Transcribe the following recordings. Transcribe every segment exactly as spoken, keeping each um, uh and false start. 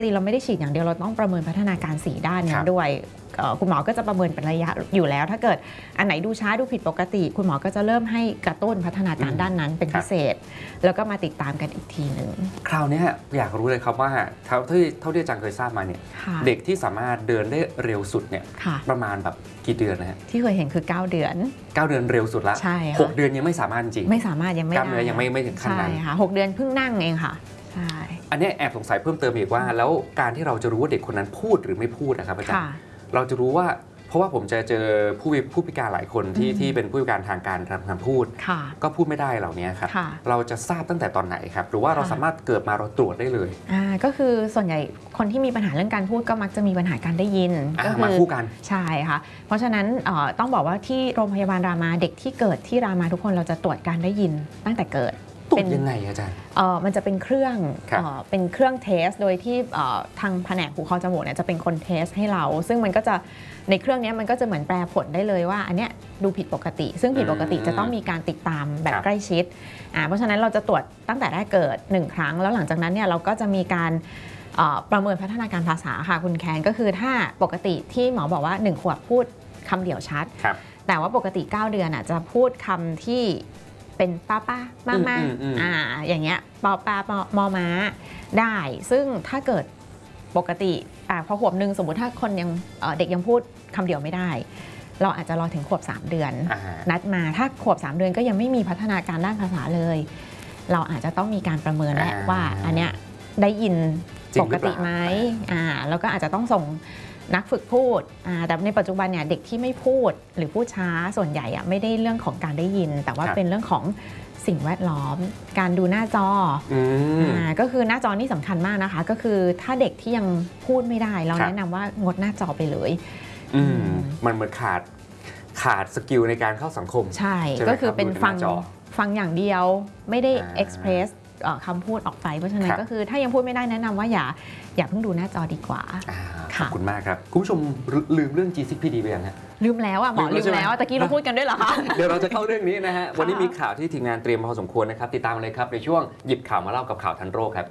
เราไม่ได้ฉีดอย่างเดียวเราต้องประเมินพัฒนาการสี่ด้านนี้ด้วยคุณหมอก็จะประเมินเป็นระยะอยู่แล้วถ้าเกิดอันไหนดูช้าดูผิดปกติคุณหมอก็จะเริ่มให้กระตุ้นพัฒนาการด้านนั้นเป็นพิเศษแล้วก็มาติดตามกันอีกทีหนึ่งคราวนี้อยากรู้เลยครับว่าเท่าที่เท่าที่อาจารย์เคยทราบมาเนี่ยเด็กที่สามารถเดินได้เร็วสุดเนี่ยประมาณแบบกี่เดือนนะฮะที่เคยเห็นคือเก้าเดือนเก้าเดือนเร็วสุดละใช่หกเดือนยังไม่สามารถจริงไม่สามารถยังไม่กล้ามเนื้อยังไม่ไม่ถึงขั้นนั้นใช่ค่ะหกเดือนเพิ่งนั่งเองค่ะใช่อันนี้แอบสงสัยเพิ่มเติมอีกว่าแล้วการที่เราจะรู้ว่าเด็กคนนั้นพูดหรือไม่พูดนะครับอาจารย์เราจะรู้ว่าเพราะว่าผมจะเจอผู้ผู้พิการหลายคนที่ที่เป็นผู้พิการทางการทางพูดก็พูดไม่ได้เหล่านี้ครับเราจะทราบตั้งแต่ตอนไหนครับหรือว่าเราสามารถเกิดมาเราตรวจได้เลยอ่าก็คือส่วนใหญ่คนที่มีปัญหาเรื่องการพูดก็มักจะมีปัญหาการได้ยินก็คือมาคู่กันใช่ค่ะเพราะฉะนั้นต้องบอกว่าที่โรงพยาบาลรามาเด็กที่เกิดที่รามาทุกคนเราจะตรวจการได้ยินตั้งแต่เกิดเป็นยังไงอาจารย์เออมันจะเป็นเครื่องเออเป็นเครื่องเทสโดยที่ทางแผนกหูคอจมูกเนี่ยจะเป็นคนเทสให้เราซึ่งมันก็จะในเครื่องนี้มันก็จะเหมือนแปลผลได้เลยว่าอันเนี้ยดูผิดปกติซึ่งผิดปกติจะต้องมีการติดตามแบบใกล้ชิดอ่าเพราะฉะนั้นเราจะตรวจตั้งแต่แรกเกิดหนึ่งครั้งแล้วหลังจากนั้นเนี่ยเราก็จะมีการประเมินพัฒนาการภาษาค่ะคุณแคนก็คือถ้าปกติที่หมอบอกว่าหนึ่งขวบพูดคำเดี่ยวชัดแต่ว่าปกติเก้าเดือนอ่ะจะพูดคำที่เป็นป้าป้ามามาอ่าอย่างเงี้ยปอปลามอม้าได้ซึ่งถ้าเกิดปกติอ่าพอขวบหนึ่งสมมุติถ้าคนยังเด็กยังพูดคำเดียวไม่ได้เราอาจจะรอถึงขวบสามเดือนนัดมาถ้าขวบสามเดือนก็ยังไม่มีพัฒนาการด้านภาษาเลยเราอาจจะต้องมีการประเมินแหละว่าอันเนี้ยได้ยินปกติไหมอ่าแล้วก็อาจจะต้องส่งนักฝึกพูดแต่ในปัจจุบันเนี่ยเด็กที่ไม่พูดหรือพูดช้าส่วนใหญ่อะไม่ได้เรื่องของการได้ยินแต่ว่าเป็นเรื่องของสิ่งแวดล้อมการดูหน้าจออ่าก็คือหน้าจอนี่สำคัญมากนะคะก็คือถ้าเด็กที่ยังพูดไม่ได้เราแนะนำว่างดหน้าจอไปเลยมันเหมือนขาดขาดสกิลในการเข้าสังคมใช่ก็คือเป็นฟังฟังอย่างเดียวไม่ได้เอ็กซ์เพรสคำพูดออกไปเพราะฉะนั้นก็คือถ้ายังพูดไม่ได้แนะนำว่าอย่าอย่าเพิ่งดูหน้าจอดีกว่าขอบคุณมากครับคุณผู้ชมลืมเรื่อง จี ซิก พี ดี ไปยังฮะลืมแล้วอ่ะหมอลืมแล้วตะกี้เราพูดกันด้วยเหรอคะเดี๋ยวเราจะเข้าเรื่องนี้นะฮะวันนี้มีข่าวที่ทีมงานเตรียมพอสมควรนะครับติดตามเลยครับในช่วงหยิบข่าวมาเล่ากับข่าวทันโรคครับ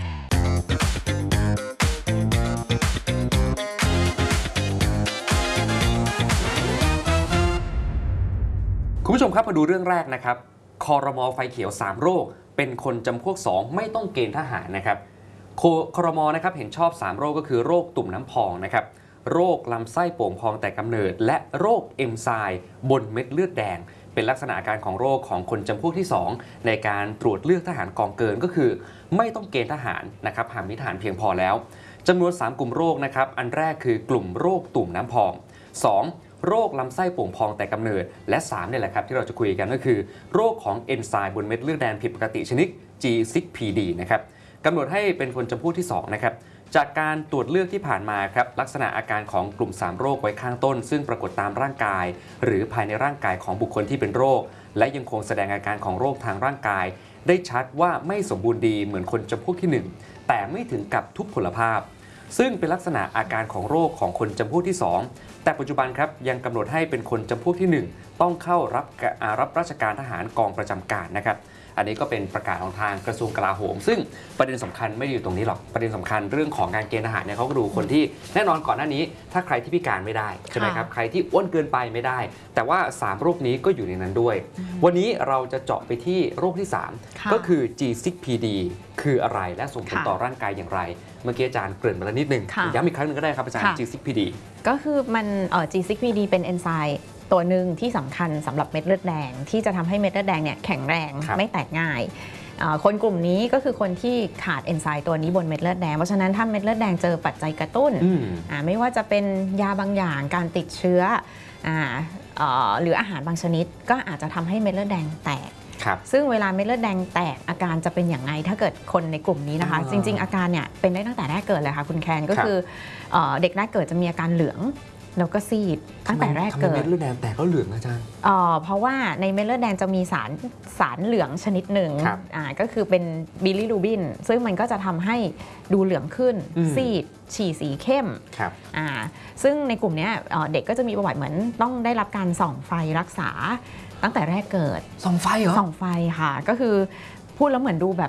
คุณผู้ชมครับมาดูเรื่องแรกนะครับครม.ไฟเขียวสามโรคเป็นคนจำพวกสองไม่ต้องเกณฑ์ทหารนะครับครม.นะครับเห็นชอบสามโรคก็คือโรคตุ่มน้ำพองนะครับโรคลำไส้โป่งพองแต่กำเนิดและโรคเอนไซม์บนเม็ดเลือดแดงเป็นลักษณะอาการของโรคของคนจำพวกที่สองในการตรวจเลือกทหารกองเกินก็คือไม่ต้องเกณฑ์ทหารนะครับหากมีทหารเพียงพอแล้วจำนวนสามกลุ่มโรคนะครับอันแรกคือกลุ่มโรคตุ่มน้ำพองสองโรคลำไส้โป่งพองแต่กำเนิดและสามเนี่ยแหละครับที่เราจะคุยกันก็คือโรคของเอนไซม์บนเม็ดเลือดแดงผิดปกติชนิด จี ซิก พี ดี นะครับกำหนดให้เป็นคนจำพวกที่สองนะครับจากการตรวจเลือกที่ผ่านมาครับลักษณะอาการของกลุ่มสามโรคไว้ข้างต้นซึ่งปรากฏตามร่างกายหรือภายในร่างกายของบุคคลที่เป็นโรคและยังคงแสดงอาการของโรคทางร่างกายได้ชัดว่าไม่สมบูรณ์ดีเหมือนคนจำพวกที่หนึ่งแต่ไม่ถึงกับทุพพลภาพซึ่งเป็นลักษณะอาการของโรคของคนจำพวกที่สองแต่ปัจจุบันครับยังกำหนดให้เป็นคนจำพวกที่หนึ่งต้องเข้ารับรับราชการทหารกองประจำการนะครับอันนี้ก็เป็นประกาศของทางกระทรวงกลาโหมซึ่งประเด็นสำคัญไม่ได้อยู่ตรงนี้หรอกประเด็นสำคัญเรื่องของการเกณฑ์ทหารเนี่ยเขาก็ดูคนที่แน่นอนก่อนหน้านี้ถ้าใครที่พิการไม่ได้ใช่ไหมครับใครที่อ้วนเกินไปไม่ได้แต่ว่าสามโรคนี้ก็อยู่ในนั้นด้วยวันนี้เราจะเจาะไปที่โรคที่สามก็คือ จี ซิก พี ดี คืออะไรและส่งผลต่อร่างกายอย่างไรเมื่อกี้อาจารย์เกริ่นมาแล้วนิดนึงย้ำอีกครั้งนึงก็ได้ครับอาจารย์ จี ซิก พี ดีก็คือมันเอ่อ จี ซิก พี ดี เป็นเอนไซม์ตัวหนึ่งที่สำคัญสำหรับเม็ดเลือดแดงที่จะทำให้เม็ดเลือดแดงเนี่ยแข็งแรงไม่แตกง่ายคนกลุ่มนี้ก็คือคนที่ขาดเอนไซม์ตัวนี้บนเม็ดเลือดแดงเพราะฉะนั้นถ้าเม็ดเลือดแดงเจอปัจจัยกระตุ้นไม่ว่าจะเป็นยาบางอย่างการติดเชื้อหรืออาหารบางชนิดก็อาจจะทำให้เม็ดเลือดแดงแตกซึ่งเวลาเม็ดเลือดแดงแตกอาการจะเป็นอย่างไรถ้าเกิดคนในกลุ่มนี้นะคะจริงๆอาการเนี่ยเป็นได้ตั้งแต่แรกเกิดเลยค่ะคุณแคนก็คือเด็กแรกเกิดจะมีอาการเหลืองแล้วก็ซีดตั้งแต่แรกเกิดทำไมเม็ดเลือดแดงแตกก็เหลืองอาจารย์อ๋อเพราะว่าในเม็ดเลือดแดงจะมีสารสารเหลืองชนิดหนึ่งอ่าก็คือเป็นบิลิรูบินซึ่งมันก็จะทำให้ดูเหลืองขึ้นซีดฉี่สีเข้มอ่าซึ่งในกลุ่มนี้เด็กก็จะมีประวัติเหมือนต้องได้รับการส่องไฟรักษาตั้งแต่แรกเกิดส่องไฟเหรอส่องไฟค่ะก็คือพูดแล้วเหมือนดูแบบ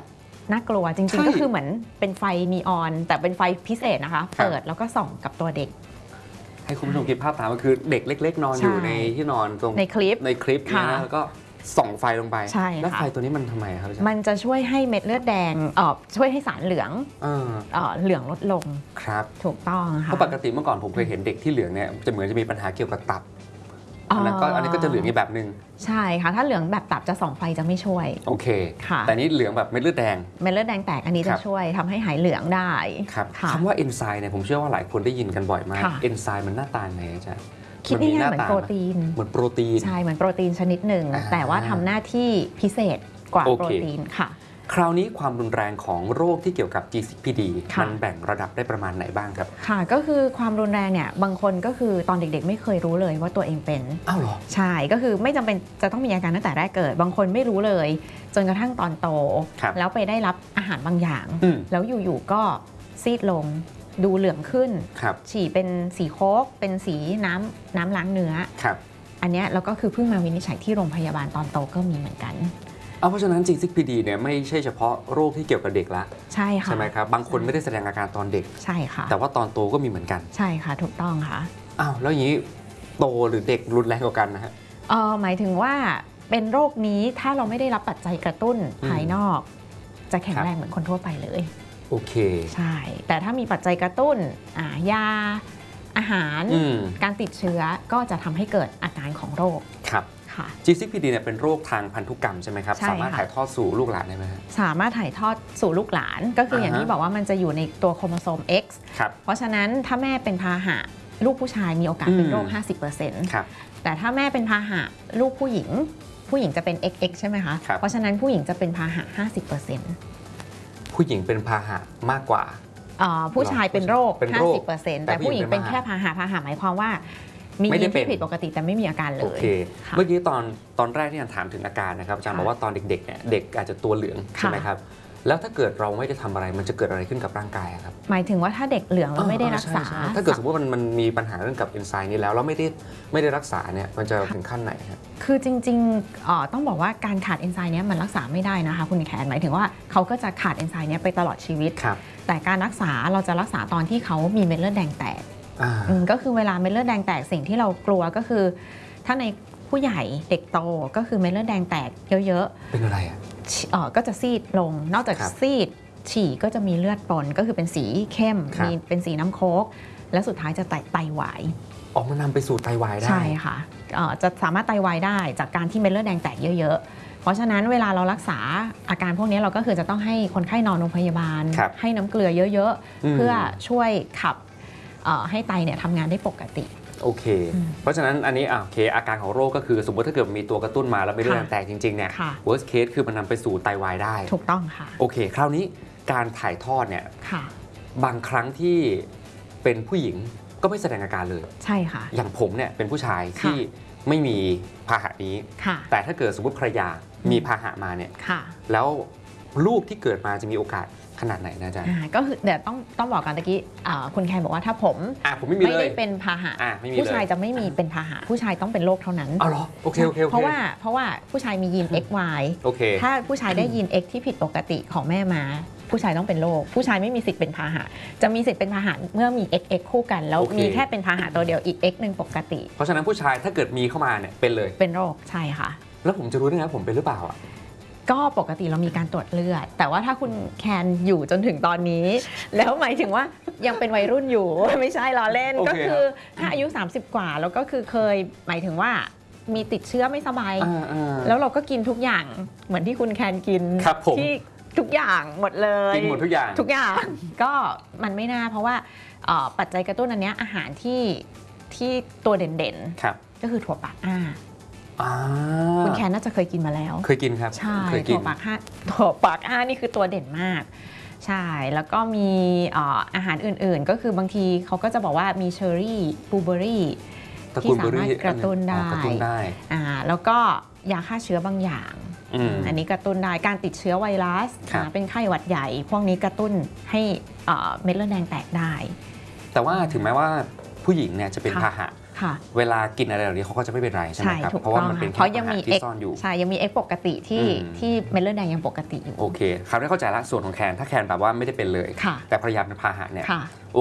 น่ากลัวจริงๆก็คือเหมือนเป็นไฟนีออนแต่เป็นไฟพิเศษนะคะเปิดแล้วก็ส่องกับตัวเด็กให้คุณผู้ชมคิดภาพตามก็คือเด็กเล็กๆนอนอยู่ในที่นอนตรงในคลิปในคลิปนี้นะแล้วก็ส่องไฟลงไปใช่แล้วไฟตัวนี้มันทำไมครับมันจะช่วยให้เม็ดเลือดแดงเออช่วยให้สารเหลืองเออเหลืองลดลงครับถูกต้องค่ะเพราะปกติเมื่อก่อนผมเคยเห็นเด็กที่เหลืองเนี่ยจะเหมือนจะมีปัญหาเกี่ยวกับตับอันนั้นก็อันนี้ก็จะเหลืองอีกแบบนึงใช่ค่ะถ้าเหลืองแบบตับจะส่องไฟจะไม่ช่วยโอเคค่ะแต่นี้เหลืองแบบเม็ดเลือดแดงเม็ดเลือดแดงแตกอันนี้จะช่วยทำให้หายเหลืองได้ครับคำว่าเอนไซม์เนี่ยผมเชื่อว่าหลายคนได้ยินกันบ่อยมากเอนไซม์มันหน้าตาไงอาจารย์คิดง่ายๆเหมือนโปรตีนเหมือนโปรตีนใช่เหมือนโปรตีนชนิดหนึ่งแต่ว่าทำหน้าที่พิเศษกว่าโปรตีนค่ะคราวนี้ความรุนแรงของโรคที่เกี่ยวกับ จี ซิก พี ดี มันแบ่งระดับได้ประมาณไหนบ้างครับค่ะก็คือความรุนแรงเนี่ยบางคนก็คือตอนเด็กๆไม่เคยรู้เลยว่าตัวเองเป็นอ้าวเหรอใช่ก็คือไม่จำเป็นจะต้องมีอาการตั้งแต่แรกเกิดบางคนไม่รู้เลยจนกระทั่งตอนโตแล้วไปได้รับอาหารบางอย่างแล้วอยู่ๆก็ซีดลงดูเหลืองขึ้นฉี่เป็นสีโค้กเป็นสีน้ำน้ำล้างเนื้ออันนี้แล้วก็คือเพิ่งมาวินิจฉัยที่โรงพยาบาลตอนโตก็มีเหมือนกันเอาเพราะฉะนั้น จี ซิก พี ดี เนี่ยไม่ใช่เฉพาะโรคที่เกี่ยวกับเด็กละใช่ค่ะใช่ไหมครับบางคนไม่ได้แสดงอาการตอนเด็กใช่ค่ะแต่ว่าตอนโตก็มีเหมือนกันใช่ค่ะถูกต้องค่ะอ้าวแล้วอย่างนี้โตหรือเด็กรุนแรงกว่ากันนะฮะเออหมายถึงว่าเป็นโรคนี้ถ้าเราไม่ได้รับปัจจัยกระตุ้นภายนอกจะแข็งแรงเหมือนคนทั่วไปเลยโอเคใช่แต่ถ้ามีปัจจัยกระตุ้นอ่ายาอาหารการติดเชื้อก็จะทำให้เกิดอาการของโรคครับจี ซิก พี ดี เนี่ยเป็นโรคทางพันธุกรรมใช่ไหมครับสามารถถ่ายทอดสู่ลูกหลานได้ไหมสามารถถ่ายทอดสู่ลูกหลานก็คืออย่างที่บอกว่ามันจะอยู่ในตัวโครโมโซม X เพราะฉะนั้นถ้าแม่เป็นพาหะลูกผู้ชายมีโอกาสเป็นโรค ห้าสิบเปอร์เซ็นต์ แต่ถ้าแม่เป็นพาหะลูกผู้หญิงผู้หญิงจะเป็น เอ็กซ์ เอ็กซ์ ใช่ไหมคะเพราะฉะนั้นผู้หญิงจะเป็นพาหะ ห้าสิบเปอร์เซ็นต์ผู้หญิงเป็นพาหะมากกว่าผู้ชายเป็นโรค ห้าสิบเปอร์เซ็นต์ แต่ผู้หญิงเป็นแค่พาหะพาหะหมายความว่ามียีนที่ผิดปกติแต่ไม่มีอาการเลยเมื่อกี้ตอนตอนแรกที่อาจารย์ถามถึงอาการนะครับอาจารย์บอกว่าตอนเด็กๆเนี่ยเด็กอาจจะตัวเหลืองใช่ไหมครับแล้วถ้าเกิดเราไม่ได้ทำอะไรมันจะเกิดอะไรขึ้นกับร่างกายครับหมายถึงว่าถ้าเด็กเหลืองแล้วไม่ได้รักษาถ้าเกิดสมมติว่ามันมีปัญหาเรื่องกับเอนไซม์นี้แล้วแล้วไม่ได้ไม่ได้รักษาเนี่ยมันจะถึงขั้นไหนครับคือจริงๆต้องบอกว่าการขาดเอนไซม์นี้มันรักษาไม่ได้นะคะคุณแขนหมายถึงว่าเขาก็จะขาดเอนไซม์นี้ไปตลอดชีวิตแต่การรักษาเราจะรักษาตอนที่เขามีเม็ดเลือดแดงแตกก็คือเวลาเม็ดเลือดแดงแตกสิ่งที่เรากลัวก็คือถ้าในผู้ใหญ่เด็กโตก็คือเม็ดเลือดแดงแตกเยอะๆเป็นอะไรอ่ะก็จะซีดลงนอกจากซีดฉี่ก็จะมีเลือดปนก็คือเป็นสีเข้มมีเป็นสีน้ำโค้กและสุดท้ายจะไตไตวายออกมานำไปสู่ไตวายได้ใช่ค่ะจะสามารถไตวายได้จากการที่เม็ดเลือดแดงแตกเยอะๆเพราะฉะนั้นเวลาเรารักษาอาการพวกนี้เราก็คือจะต้องให้คนไข้นอนโรงพยาบาลให้น้ำเกลือเยอะๆเพื่อช่วยขับให้ไตเนี่ยทำงานได้ปกติโอเคเพราะฉะนั้นอันนี้โอเคอาการของโรคก็คือสมมติถ้าเกิดมีตัวกระตุ้นมาแล้วไม่ได้แตกจริงๆเนี่ย worst case คือมันนำไปสู่ไตวายได้ถูกต้องค่ะโอเคคราวนี้การถ่ายทอดเนี่ยบางครั้งที่เป็นผู้หญิงก็ไม่แสดงอาการเลยใช่ค่ะอย่างผมเนี่ยเป็นผู้ชายที่ไม่มีพาหะนี้แต่ถ้าเกิดสมมติภรรยามีพาหะมาเนี่ยแล้วลูกที่เกิดมาจะมีโอกาสขนาดไหนนะอาจารย์ก็คือเดี๋ยวต้องต้องบอกกันตะกี้คุณแคนบอกว่าถ้าผมไม่ได้เป็นพาหะผู้ชายจะไม่มีเป็นพาหะผู้ชายต้องเป็นโรคเท่านั้นอ๋อเหรอโอเคโอเคเพราะว่าเพราะว่าผู้ชายมียีน เอ็กซ์ วาย ถ้าผู้ชายได้ยีน X ที่ผิดปกติของแม่มาผู้ชายต้องเป็นโรคผู้ชายไม่มีสิทธิ์เป็นพาหะจะมีสิทธิ์เป็นพาหะเมื่อมี เอ็กซ์ เอ็กซ์ คู่กันแล้วมีแค่เป็นพาหะตัวเดียวอีก X หนึ่งปกติเพราะฉะนั้นผู้ชายถ้าเกิดมีเข้ามาเนี่ยเป็นเลยเป็นโรคใช่ค่ะแล้วผมจะรู้ได้ไงผมเป็นหรือเปล่าอ่ะก็ปกติเรามีการตรวจเลือดแต่ว่าถ้าคุณแคนอยู่จนถึงตอนนี้แล้วหมายถึงว่ายังเป็นวัยรุ่นอยู่ไม่ใช่ล้อเล่น ก็คือถ้าอายุสามสิบกว่าแล้วก็คือเคยหมายถึงว่ามีติดเชื้อไม่สบายแล้วเราก็กินทุกอย่างเหมือนที่คุณแคนกินที่ทุกอย่างหมดเลยกินหมดทุกอย่างทุกอย่างก็มันไม่น่าเพราะว่าปัจจัยกระตุ้นอันนี้อาหารที่ที่ตัวเด่นๆก็คือถั่วปากอ้าคุณแคนน่าจะเคยกินมาแล้วเคยกินครับใช่ถั่วปากอ้าถั่วปากอ้านี่คือตัวเด่นมากใช่แล้วก็มีอาหารอื่นๆก็คือบางทีเขาก็จะบอกว่ามีเชอร์รี่บลูเบอร์รี่ที่สามารถกระตุ้นได้แล้วก็ยาฆ่าเชื้อบางอย่างอันนี้กระตุ้นได้การติดเชื้อไวรัสเป็นไข้หวัดใหญ่พวกนี้กระตุ้นให้เม็ดเลือดแดงแตกได้แต่ว่าถึงแม้ว่าผู้หญิงเนี่ยจะเป็นพาหะค่ะเวลากินอะไรเหล่านี้เขาก็จะไม่เป็นไรใช่ไหมครับเพราะว่ามันเป็นแค่อาหารที่ซ่อนอยู่ใช่ยังมี X ปกติที่ที่เม็ดเลือดแดงยังปกติอยู่โอเคครับได้เข้าใจละส่วนของแคนถ้าแคนแบบว่าไม่ได้เป็นเลยแต่ภรรยาเป็นพาหะเนี่ย